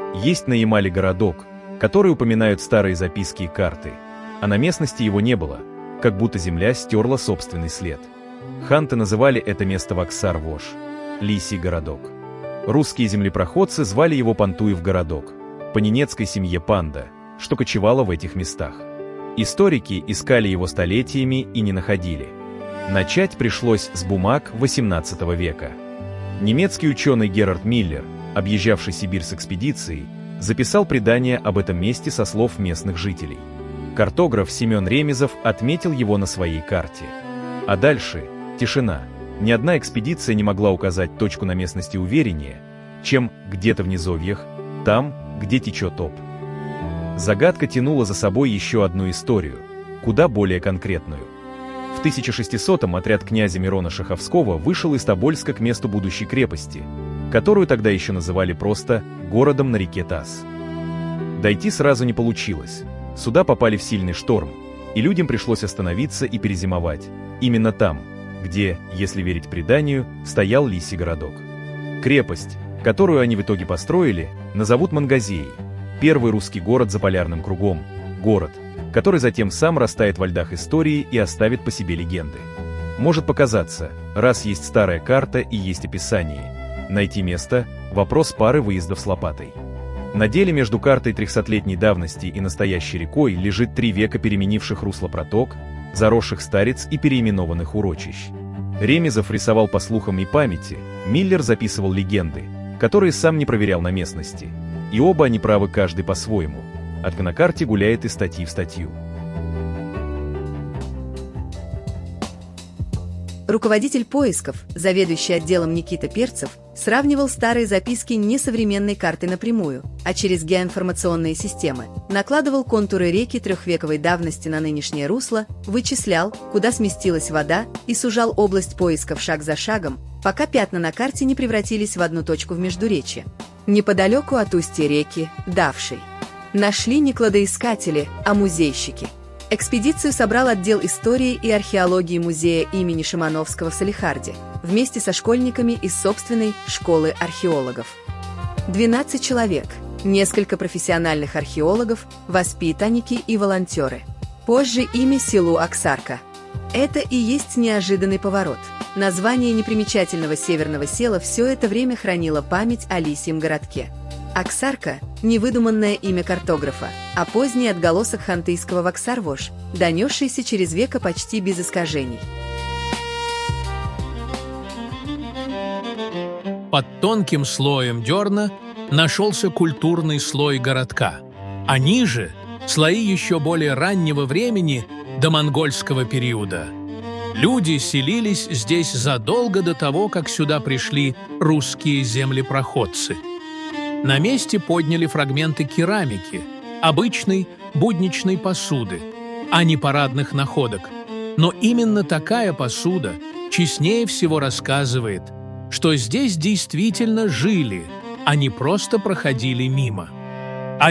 Есть на Ямале городок, который упоминают старые записки и карты, а на местности его не было, как будто земля стерла собственный след. Ханты называли это место Ваксар-Вош – Лисий городок. Русские землепроходцы звали его Пантуев городок, по ненецкой семье Панда, что кочевала в этих местах. Историки искали его столетиями и не находили. Начать пришлось с бумаг XVIII века. Немецкий ученый Герард Миллер, объезжавший Сибирь с экспедицией, записал предание об этом месте со слов местных жителей. Картограф Семен Ремезов отметил его на своей карте. А дальше тишина. Ни одна экспедиция не могла указать точку на местности увереннее, чем где-то в низовьях, там, где течет Обь. Загадка тянула за собой еще одну историю, куда более конкретную. В 1600-м отряд князя Мирона Шаховского вышел из Тобольска к месту будущей крепости, которую тогда еще называли просто городом на реке Тас. Дойти сразу не получилось. Суда попали в сильный шторм, и людям пришлось остановиться и перезимовать. Именно там, где, если верить преданию, стоял Лисий городок. Крепость, которую они в итоге построили, назовут Мангазеей, первый русский город за полярным кругом, город, который затем сам растает во льдах истории и оставит по себе легенды. Может показаться, раз есть старая карта и есть описание, найти место – вопрос пары выездов с лопатой. На деле между картой 300-летней давности и настоящей рекой лежит 3 века переменивших русло проток, заросших стариц и переименованных урочищ. Ремезов рисовал по слухам и памяти, Миллер записывал легенды, которые сам не проверял на местности. И оба они правы каждый по-своему. От на карте гуляет из статьи в статью. Руководитель поисков, заведующий отделом Никита Перцев, сравнивал старые записки не с современной картой напрямую, а через геоинформационные системы, накладывал контуры реки трехвековой давности на нынешнее русло, вычислял, куда сместилась вода, и сужал область поисков шаг за шагом, пока пятна на карте не превратились в одну точку в междуречье. Неподалеку от устья реки Давшей. Нашли не кладоискатели, а музейщики. Экспедицию собрал отдел истории и археологии музея имени Шимановского в Салехарде вместе со школьниками из собственной школы археологов. 12 человек, несколько профессиональных археологов, воспитанники и волонтеры. Позже имя селу Аксарка. Это и есть неожиданный поворот. Название непримечательного северного села все это время хранило память о Лисьем городке. Аксарка – невыдуманное имя картографа, а поздний отголосок хантыйского Ваксар-Вош, донесшийся через века почти без искажений. Под тонким слоем дерна нашелся культурный слой городка, а ниже – слои еще более раннего времени до монгольского периода. Люди селились здесь задолго до того, как сюда пришли русские землепроходцы. На месте подняли фрагменты керамики, обычной будничной посуды, а не парадных находок. Но именно такая посуда честнее всего рассказывает, что здесь действительно жили, а не просто проходили мимо.